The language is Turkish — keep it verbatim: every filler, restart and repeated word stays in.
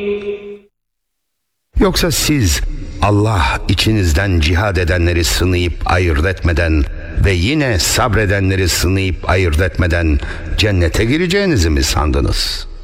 Yoksa siz Allah içinizden cihad edenleri sınayıp ayırt etmeden ve yine sabredenleri sınayıp ayırt etmeden cennete gireceğinizi mi sandınız?